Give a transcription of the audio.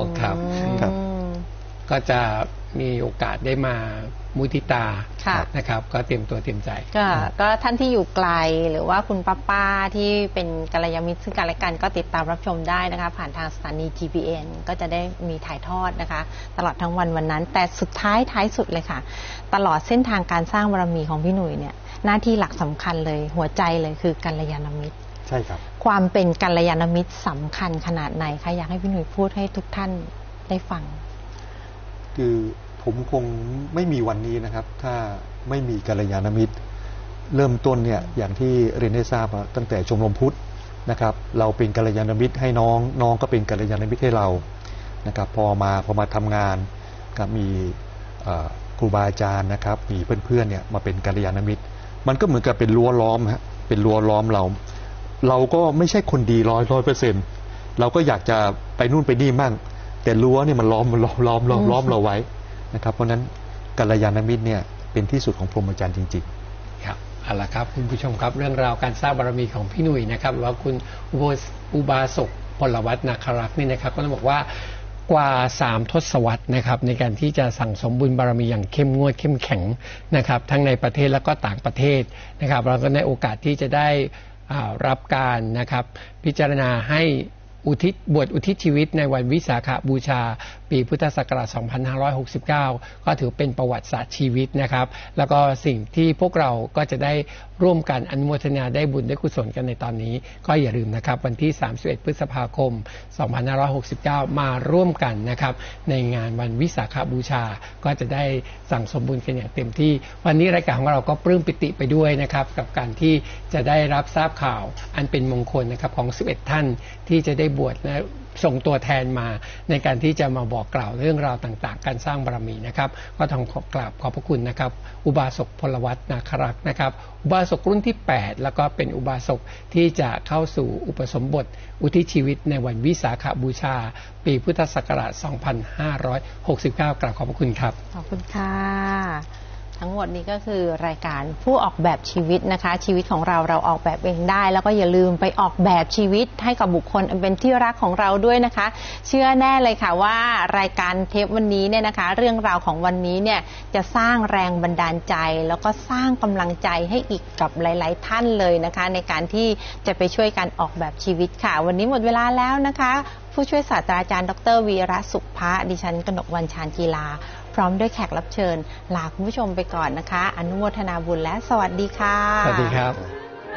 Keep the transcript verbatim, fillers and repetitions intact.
ครับครับก็จะมีโอกาสได้มามุทิตานะครับก็เตรียมตัวเตรียมใจก็ก็ท่านที่อยู่ไกลหรือว่าคุณป้าป้าที่เป็นกัลยาณมิตรซึ่งกันและกันก็ติดตามรับชมได้นะคะผ่านทางสถานี จี พี เอ็น ก็จะได้มีถ่ายทอดนะคะตลอดทั้งวันวันนั้นแต่สุดท้ายท้ายสุดเลยค่ะตลอดเส้นทางการสร้างบารมีของพี่หนุ่ยเนี่ยหน้าที่หลักสำคัญเลยหัวใจเลยคือกัลยาณมิตรใช่ครับความเป็นกัลยาณมิตรสำคัญขนาดไหนคะอยากให้พี่หนุ่ยพูดให้ทุกท่านได้ฟังคือผมคงไม่มีวันนี้นะครับถ้าไม่มีกัลยาณมิตรเริ่มต้นเนี่ยอย่างที่เรียนได้ทราบตั้งแต่ชมรมพุทธนะครับเราเป็นกัลยาณมิตรให้น้องน้องก็เป็นกัลยาณมิตรให้เรานะครับพอมาพอมาทำงานกับมีครูบาอาจารย์นะครับมีเพื่อนๆเนี่ยมาเป็นกัลยาณมิตรมันก็เหมือนกับเป็นรั้วล้อมฮะเป็นรั้วล้อมเราเราก็ไม่ใช่คนดีร้อยร้อยเปอร์เซ็นต์เราก็อยากจะไปนู่นไปนี่มั่งแต่รั้วเนี่ยมันล้อมมันล้อมล้อมล้อมล้อมเราไว้นะครับเพราะนั้นกัลยาณมิตรเนี่ยเป็นที่สุดของพรหมจรรย์จริงๆครับเอาละครับคุณผู้ชมครับเรื่องราวการสร้างบารมีของพี่หนุ่ยนะครับหรือว่าคุณอุบาสกพลวัฒน์นาครักษ์นี่นะครับก็ต้องบอกว่ากว่าสามทศวรรษนะครับในการที่จะสั่งสมบุญบารมีอย่างเข้มงวดเข้มแข็งนะครับทั้งในประเทศและก็ต่างประเทศนะครับเราก็ในโอกาสที่จะได้รับการนะครับพิจารณาให้อุทิศบวชอุทิศชีวิตในวันวิสาขบูชาปีพุทธศักราช สองพันห้าร้อยหกสิบเก้า ก็ถือเป็นประวัติศาสตร์ชีวิตนะครับแล้วก็สิ่งที่พวกเราก็จะได้ร่วมกันอนุโมทนาได้บุญได้กุศลกันในตอนนี้ก็อย่าลืมนะครับวันที่สามสิบเอ็ดพฤษภาคม สองพันห้าร้อยหกสิบเก้า มาร่วมกันนะครับในงานวันวิสาขบูชาก็จะได้สั่งสมบุญกันอย่างเต็มที่วันนี้รายการของเราก็ปลื้มปิติไปด้วยนะครับกับการที่จะได้รับทราบข่าวอันเป็นมงคลนะครับของสิบเอ็ดท่านที่จะได้บวชและส่งตัวแทนมาในการที่จะมาบอกกล่าวเรื่องราวต่างๆการสร้างบารมีนะครับก็ต้องขอกราบขอบพระคุณนะครับอุบาสกพลวัฒน์นาครักษ์นะครับอุบาสกรุ่นที่แปดแล้วก็เป็นอุบาสกที่จะเข้าสู่อุปสมบทอุทิศชีวิตในวันวิสาขบูชาปีพุทธศักราช สองพันห้าร้อยหกสิบเก้า กราบขอบพระคุณครับขอบคุณค่ะทั้งหมดนี้ก็คือรายการผู้ออกแบบชีวิตนะคะชีวิตของเราเราออกแบบเองได้แล้วก็อย่าลืมไปออกแบบชีวิตให้กับบุคคลเป็นที่รักของเราด้วยนะคะเชื่อแน่เลยค่ะว่ารายการเทปวันนี้เนี่ยนะคะเรื่องราวของวันนี้เนี่ยจะสร้างแรงบันดาลใจแล้วก็สร้างกำลังใจให้อีกกับหลายๆท่านเลยนะคะในการที่จะไปช่วยกันออกแบบชีวิตค่ะวันนี้หมดเวลาแล้วนะคะผู้ช่วยศาสตราจารย์ดร.วีระสุขภะดิฉันกนกวรรณชาญกีฬาพร้อมด้วยแขกรับเชิญลาคุณผู้ชมไปก่อนนะคะอนุโมทนาบุญและสวัสดีค่ะสวัสดีครับ